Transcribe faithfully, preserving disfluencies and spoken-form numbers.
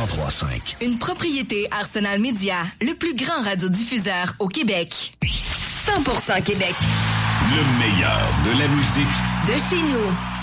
cent trois cinq. Une propriété Arsenal Média, le plus grand radiodiffuseur au Québec. cent pour cent Québec. Le meilleur de la musique de chez nous.